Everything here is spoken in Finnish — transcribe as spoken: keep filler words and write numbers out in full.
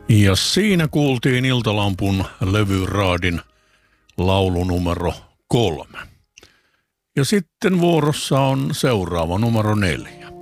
Ja siinä kuultiin Iltalampun levyraadin laulu numero kolme. Ja sitten vuorossa on seuraava numero neljä.